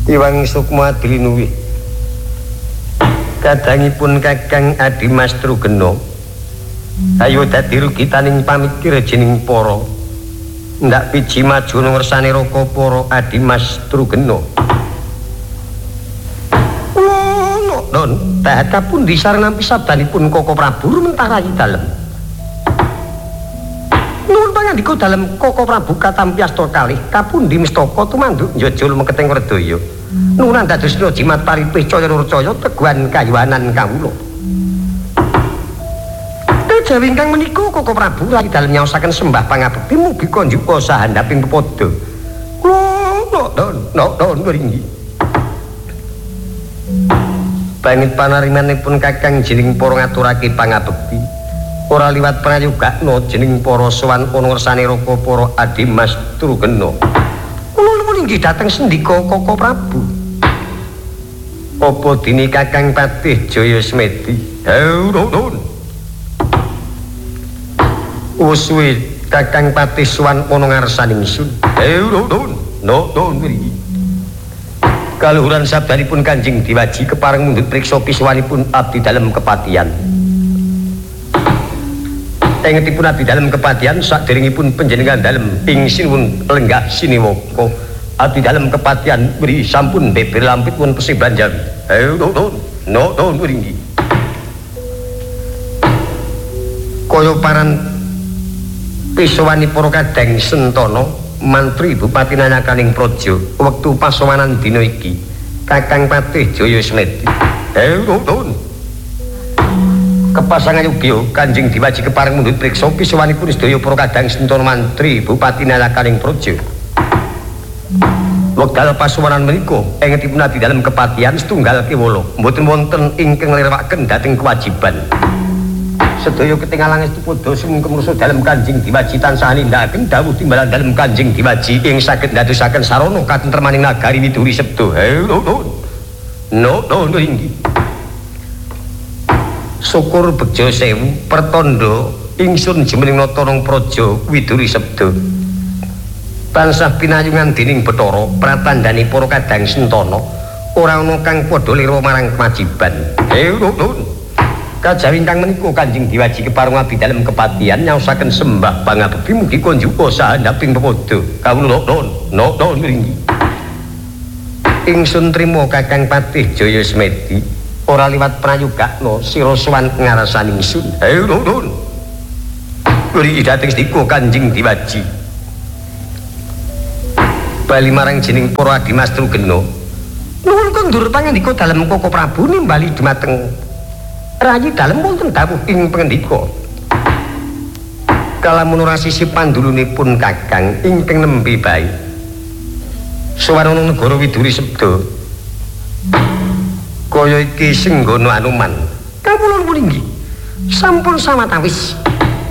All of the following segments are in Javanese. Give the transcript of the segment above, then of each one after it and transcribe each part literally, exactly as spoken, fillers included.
Iwang Sukma Adlinuwih kadangipun Kakang Adimas Trugena ayo dadi rugi taning pamikir jening para ndak piji maju ngersane Raka para Adimas Trugena. Wono don tahta pundi sareng nampi sabdanipun Koko Prabu rumentah rayi dalem. Nuwun pangandika dalem Koko Prabu katampi asta kalih kapundi mistaka tumanduk njajal meketeng Werdaya. Nuwun dadosna jimat paripih caya nurcaya teguhan kayuwanan kawula. Kejawi ingkang menika Koko Prabu rayi dalem nyaosaken sembah pangabekti mugi konjuka sahandhaping pepada. Kula don don don mringgi. Bangit panarimanipun Kakang jening para ngaturake pangabekti. Ora liwat prayogakna jening para sowan ana ngersane Raka para Adimas Trugena. Kula nuwun inggih dhateng sendika Koko Prabu. Apa dene Kakang Patih Jaya Smedi? Heuron. Uswi Kakang Patih sowan ana ngarsaning ingsun. Heuron. No don mriki. Kaluhuran sabdanipun Kanjeng Diwaji kepareng mundhut priksa piswanipun abdi dalem kepatihan. Engetipun abdi dalem kepatihan saderengipun panjenengan dalem ing sinuwun lenggah siniwaka abdi dalem kepatihan beri sampun beber lampit won Pesih Banjawi. Ayo don no don mriki. Kaya paran piswani para kadang Sentana Mantri Bupati Nanyakaning Praja wektu pasowanan dina iki Kakang Patih Jaya Smedi. Ayo don kepasangan yugya Kanjeng Diwaji kepareng mundhut priksa piswanipun sedaya para kadang Sentana Mantri Bupati Nanyakaning Praja. Wekdal pasowanan menika engetipun abdi dalem kepatihan setunggal kewala mboten wonten ingkang nglirwakaken dhateng kewajiban. Sedaya ketingalan estu padha sumengkem rusa dalem Kanjeng Diwaji tansah nindakaken dawuh timbalan dalem Kanjeng Diwaji ing saged ndadosaken sarana katentremaning nagari Widuri Sabda. Helo no no no inggih. Syukur bejo sewu pertanda ingsun jemening Natarang Praja Widuri Sabda. Tansah pinayungan dening Bathara pratandhani para kadang Sentana ora ana kang padha lira marang kewajiban. Helo kajawi ingkang menika Kanjeng Diwaji kepareng abdi dalem kepatihan nyaosaken sembah pangabekti mugi konjuka sahandhaping pepada. Kawula non no non mriki. Ingsun trima Kakang Patih Jaya Smedi ora liwat prayogakna sira sowan ngarsaning ingsun. Ayo non. Mriki dhateng sedika Kanjeng Diwaji. Bali marang jening para Adimas Trugena. Nuwun kondur pangandika dalem Koko Prabu nimbali dumateng rayi dalem wonten dawuh ing pangandika. Kalamun ora sisi pandulunipun Kakang ingkang nembe bae. Sowan ana negara Widuri Sabda. Kaya iki Senggana Anuman. Kawula nuwun inggih. Sampun sawatawis.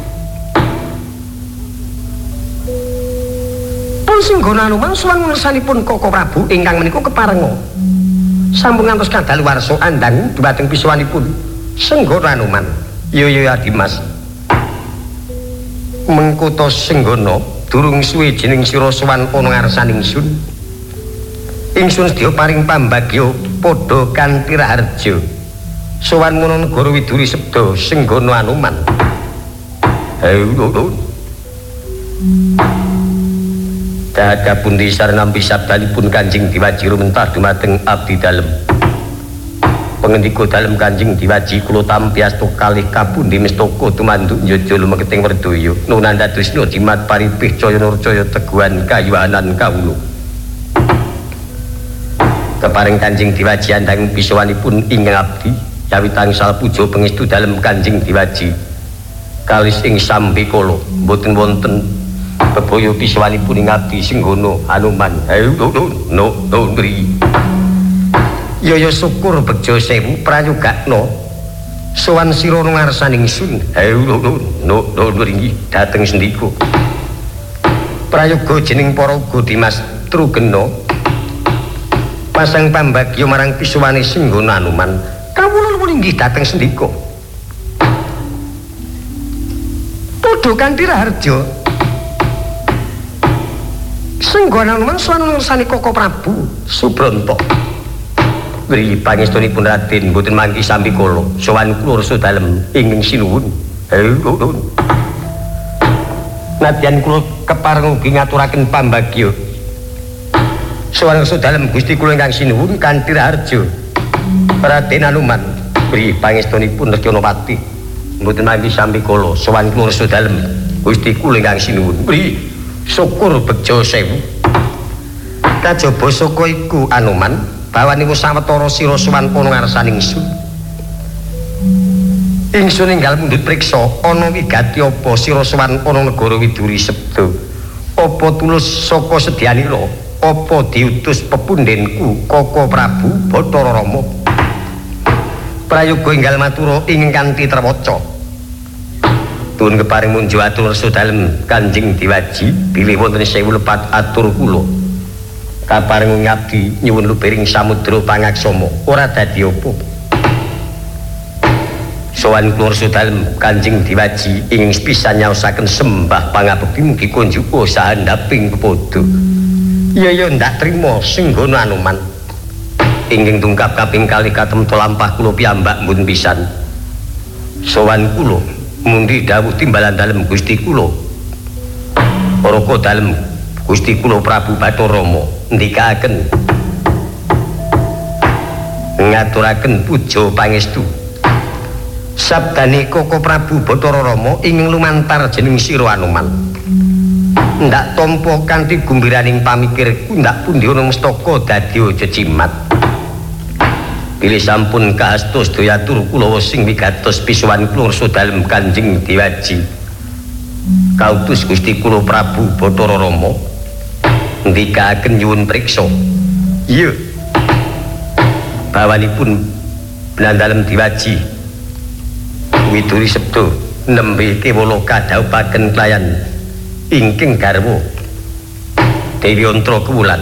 Pun Senggana Anuman sowan ngersanipun Koko Prabu ingkang menika keparenga. Sampun ngantos kadaluwarsa andhang dhumateng piswanipun Senggana Anuman. Yo yo Adimas. Mengkuto Senggana durung suwe jeneng sira sowan ana ngarsaning ingsun. Ingsun sedya paring pambagya padha kanthi raharja. Sowan mono negara Widuri Sabda Senggana Anuman. Ayo. Dada pundi sareng nampi sabdanipun Kanjeng Diwaji rumentah dumateng abdi dalem. Pengendika dalem Kanjeng Diwaji kula tampi asta kalih kapundi mistaka tumanduk njajal meketing Werdaya. Nuwun dadosna jimat paripih caya nurcaya teguhan kayuwanan kawula. Keparing Kanjeng Diwaji andhang piswanipun ing abdi yawi tangsal puja pangestu dalem Kanjeng Diwaji. Kalis ing sambikala boten wonten bebaya piswanipun ing abdi Senggana Anuman. Ayo no no no mriki. Yaya syukur bejo sewu prayogakna sowan sira ngarsaning ingsun. Ayo no no no mriki dhateng sendika. Prayoga jeneng para uga Dimas Trugena pasang pambagya marang piswane Senggana Anuman. Kawula nuwun inggih dhateng sendika. Padha kanthi raharja Senggon Anoman sowan ngursani Koko Prabu Subranta. Wiri pangestunipun Raden boten mangki sambikala sowan kula rasa dalem ingkang sinuwun. Halo. Nadyan kula kepareng ugi ngaturaken pambagya sowan rasa dalem Gusti kula ingkang sinuwun kanthi raharja Raden Anoman. Wiri pangestunipun Rekanapati boten mangki sambikala sowan kula rasa dalem Gusti kula ingkang sinuwun. Wiri syukur bejo sewu. Kajaba saka iku Anoman bawane wis sawetara sira sowan kono ngarsaning ingsun. Ingsun enggal mundhut priksa ana wigati apa sira sowan ana negara Widuri Sabda. Apa tulus saka sedyanira? Apa diutus pepundhenku Koko Prabu Bathara Rama? Prayoga enggal matura ing kanthi trewaca. Tuwun keparing munjo atur rasa dalem Kanjeng Diwaji bilih wonten sewu lepat atur kula. Kaparing ngabdi nyuwun lubering samudra pangaksama ora dadi apa. Sowan kula rasa dalem Kanjeng Diwaji ing pisan nyaosaken sembah pangabekti mugi kunjuka sahandhaping kepada. Iya ya ndak trima Senggono Anoman. Inggih tungkap kaping kalih katemtu lampah kula piyambak mboten pisan. Sowan kula mundi dawuh timbalan dalem Gusti kula. Paraka dalem Gusti kula Prabu Bathara Rama ndikaken ngaturaken puja pangestu. Sabdane Koko Prabu Bathara Rama ing lumantar jeneng sira Anoman. Ndak tampa kanthi gumbiraning pamikirku ndak pundi ana mestaka dadi jecimat. Bilih sampun kaastos daya tur kula sing wigatos pisuwan kula rasa dalem Kanjeng Diwaji. Kautus Gusti kula Prabu Bathara Rama ndikaken nyuwun priksa. Iya. Bawanipun Blandalem Diwaji Widuri Sabda nembe kewala kadhawuhaken klayan ingkang garwa Dewi Antra Kewulan.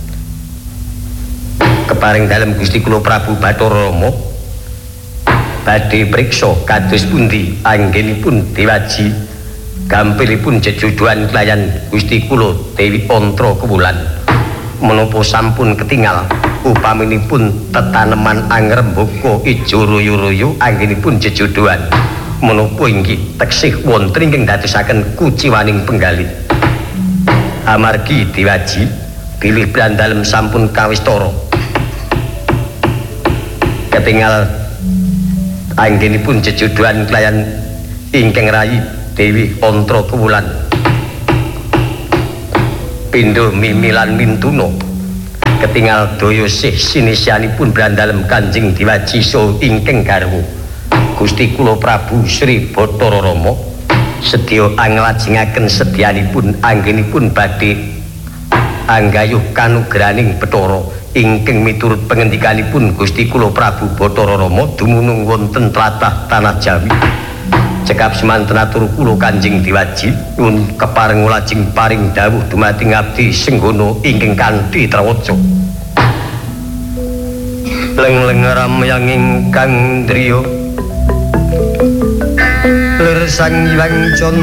Keparing dalem Gusti kula Prabu Bathara Rama badhe priksa kados pundi anggenipun Diwaji gampilipun jejuduhan klayan Gusti kula Dewi Antra Kewulan. Menapa sampun ketingal upaminipun tetaneman angrembaka ijo royo-royo anggenipun jejuduhan. Menapa inggih teksih wonten ingkang dadosaken kuciwaning penggalih. Amargi Diwaji bilih Blandalem sampun kawistara ketingal anggenipun jejuduhan klayan ingkang rayi Dewi Antra Kewulan. Pindha mimilan mintuna ketingal daya sih sinisyanipun Blandalem Kanjeng Diwaji saha ingkang garwa Gusti kula Prabu Sri Bathara Rama sedya anglajengaken sedyanipun anggenipun badhe anggayuh kanugrahaning Bathara ingkang miturut pangendikanipun Gusti kula Prabu Bathara Rama dumunung wonten tlatah tanah Jawi. Cekap semanten atur kula Kanjeng Diwaji nyuwun kepareng lajeng paring dawuh dumateng abdi Senggono ingkang kanthi trewaca. Leng-leng ramyang ingkang driya lir sang Hyang Candra